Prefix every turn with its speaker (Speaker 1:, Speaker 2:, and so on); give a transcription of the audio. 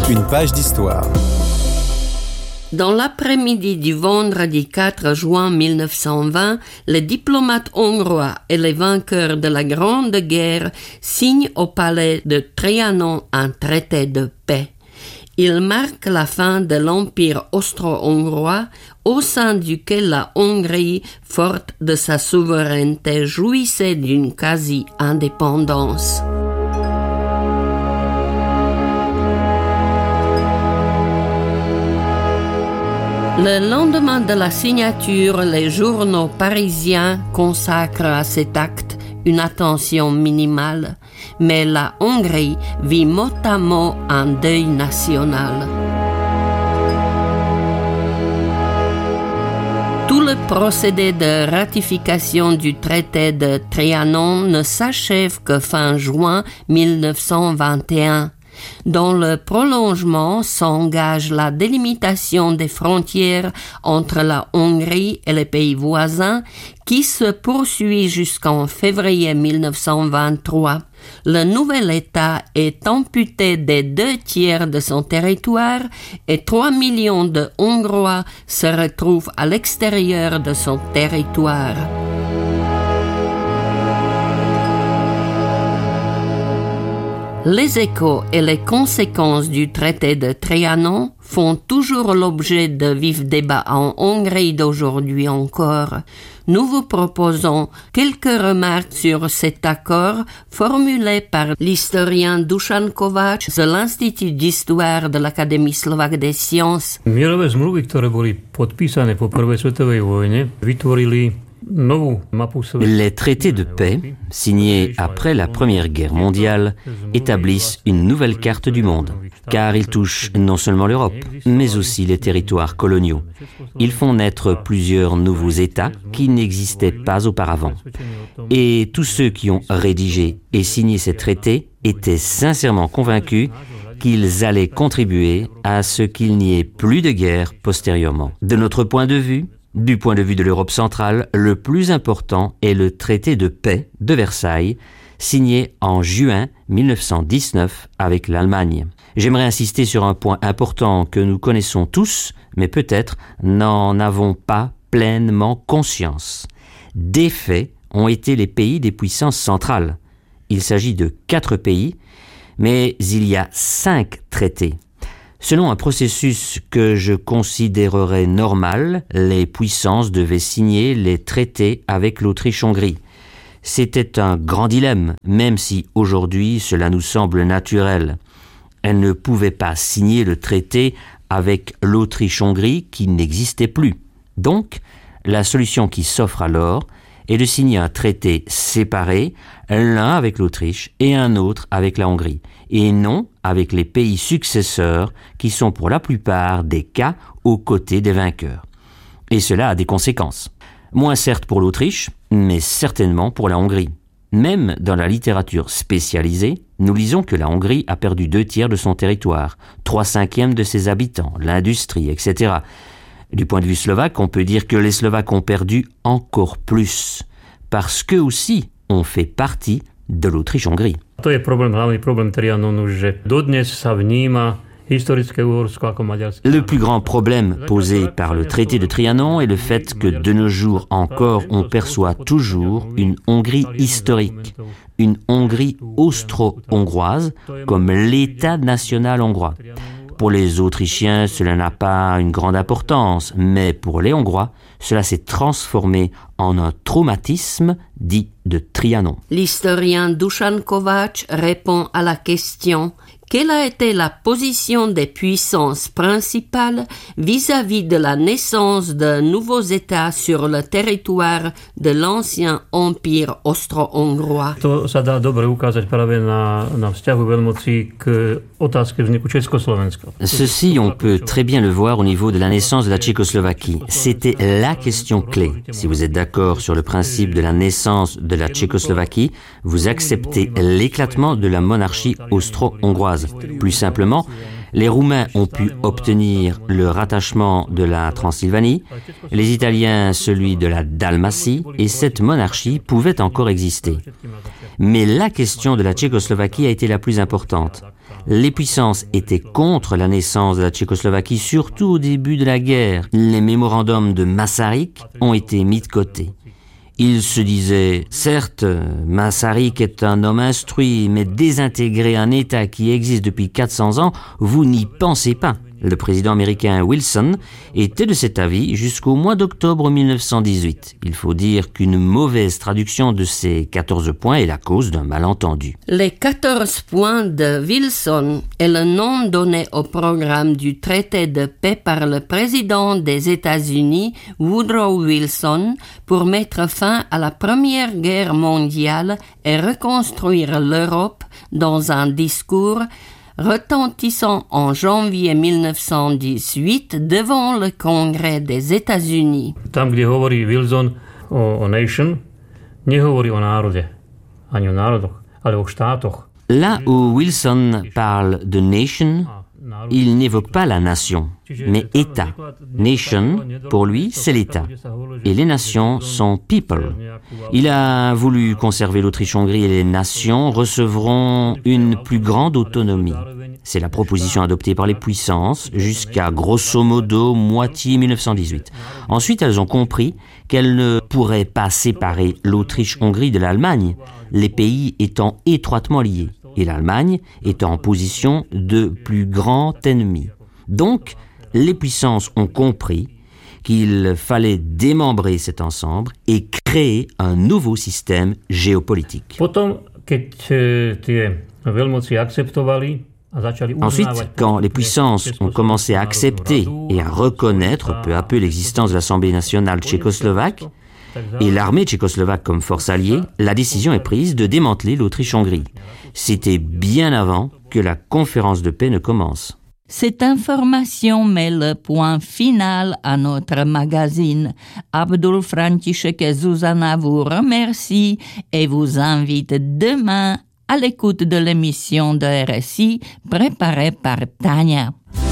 Speaker 1: Une page d'histoire.
Speaker 2: Dans l'après-midi du vendredi 4 juin 1920, les diplomates hongrois et les vainqueurs de la Grande Guerre signent au palais de Trianon un traité de paix. Il marque la fin de l'Empire austro-hongrois, au sein duquel la Hongrie, forte de sa souveraineté, jouissait d'une quasi-indépendance. Le lendemain de la signature, les journaux parisiens consacrent à cet acte une attention minimale, mais la Hongrie vit mot à mot un deuil national. Tout le procédé de ratification du traité de Trianon ne s'achève que fin juin 1921. Dans le prolongement s'engage la délimitation des frontières entre la Hongrie et les pays voisins qui se poursuit jusqu'en février 1923. Le nouvel État est amputé des 2/3 de son territoire et 3 millions de Hongrois se retrouvent à l'extérieur de son territoire. Les échos et les conséquences du traité de Trianon font toujours l'objet de vifs débats en Hongrie d'aujourd'hui encore. Nous vous proposons quelques remarques sur cet accord formulé par l'historien Dušan Kovács de l'Institut d'histoire de l'Académie slovaque des sciences.
Speaker 3: Mierové zmluvy, ktoré boli podpísané po prvej svetovej vojne, vytvorili
Speaker 4: Les traités de paix, signés après la Première Guerre mondiale, établissent une nouvelle carte du monde, car ils touchent non seulement l'Europe, mais aussi les territoires coloniaux. Ils font naître plusieurs nouveaux États qui n'existaient pas auparavant. Et tous ceux qui ont rédigé et signé ces traités étaient sincèrement convaincus qu'ils allaient contribuer à ce qu'il n'y ait plus de guerre postérieurement. De notre point de vue, du point de vue de l'Europe centrale, le plus important est le traité de paix de Versailles, signé en juin 1919 avec l'Allemagne. J'aimerais insister sur un point important que nous connaissons tous, mais peut-être n'en avons pas pleinement conscience. Des faits ont été les pays des puissances centrales. Il s'agit de 4 pays, mais il y a 5 traités. Selon un processus que je considérerais normal, les puissances devaient signer les traités avec l'Autriche-Hongrie. C'était un grand dilemme, même si aujourd'hui cela nous semble naturel. Elles ne pouvaient pas signer le traité avec l'Autriche-Hongrie qui n'existait plus. Donc, la solution qui s'offre alors est de signer un traité séparé, l'un avec l'Autriche et un autre avec la Hongrie, et non avec les pays successeurs qui sont pour la plupart des cas aux côtés des vainqueurs. Et cela a des conséquences. Moins certes pour l'Autriche, mais certainement pour la Hongrie. Même dans la littérature spécialisée, nous lisons que la Hongrie a perdu 2/3 de son territoire, 3/5 de ses habitants, l'industrie, etc. Du point de vue slovaque, on peut dire que les Slovaques ont perdu encore plus, parce qu'eux aussi ont fait partie de l'Autriche-Hongrie.
Speaker 3: To je hlavný problém Trianonu, že dodnes sa vníma historické Uhorsko ako maďarské.
Speaker 4: Le plus grand problème posé par le traité de Trianon est le fait que de nos jours encore, on perçoit toujours une Hongrie historique, une Hongrie austro-hongroise comme l'État national hongrois. Pour les Autrichiens, cela n'a pas une grande importance, mais pour les Hongrois, cela s'est transformé en un traumatisme dit de Trianon.
Speaker 2: L'historien Dušan Kovács répond à la question « Quelle a été la position des puissances principales vis-à-vis de la naissance de nouveaux États sur le territoire de l'ancien empire austro-hongrois ?»
Speaker 3: To sa dá dobre ukázať práve na vzťahu veľmocí k otázke vzniku Československa.
Speaker 4: Ceci, on peut très bien le voir au niveau de la naissance de la Tchécoslovaquie. C'était la question clé. Si vous êtes d'accord sur le principe de la naissance de la Tchécoslovaquie, vous acceptez l'éclatement de la monarchie austro-hongroise. Plus simplement, les Roumains ont pu obtenir le rattachement de la Transylvanie, les Italiens celui de la Dalmatie, et cette monarchie pouvait encore exister. Mais la question de la Tchécoslovaquie a été la plus importante. Les puissances étaient contre la naissance de la Tchécoslovaquie, surtout au début de la guerre. Les mémorandums de Masaryk ont été mis de côté. Il se disait, certes, Masaryk est un homme instruit, mais désintégrer un État qui existe depuis 400 ans, vous n'y pensez pas. Le président américain Wilson était de cet avis jusqu'au mois d'octobre 1918. Il faut dire qu'une mauvaise traduction de ces 14 points est la cause d'un malentendu.
Speaker 2: Les 14 points de Wilson est le nom donné au programme du traité de paix par le président des États-Unis, Woodrow Wilson, pour mettre fin à la Première Guerre mondiale et reconstruire l'Europe dans un discours retentissant en janvier 1918 devant le Congrès des États-Unis.
Speaker 3: Tam, kde hovorí Wilson o nation, nehovorí o národe, ani o národoch, ale o štátoch.
Speaker 4: Là où Wilson parle de nation, il n'évoque pas la nation, mais État. Nation, pour lui, c'est l'État. Et les nations sont people. Il a voulu conserver l'Autriche-Hongrie et les nations recevront une plus grande autonomie. C'est la proposition adoptée par les puissances jusqu'à grosso modo moitié 1918. Ensuite, elles ont compris qu'elles ne pourraient pas séparer l'Autriche-Hongrie de l'Allemagne, les pays étant étroitement liés, et l'Allemagne étant en position de plus grand ennemi. Donc, les puissances ont compris qu'il fallait démembrer cet ensemble et créer un nouveau système géopolitique. Ensuite, quand les puissances ont commencé à accepter et à reconnaître peu à peu l'existence de l'Assemblée nationale tchécoslovaque et l'armée tchécoslovaque comme force alliée, la décision est prise de démanteler l'Autriche-Hongrie. C'était bien avant que la conférence de paix ne commence.
Speaker 1: Cette information met le point final à notre magazine. Abdul František et Zuzana vous remercient et vous invitent demain à l'écoute de l'émission de RSI préparée par Tania.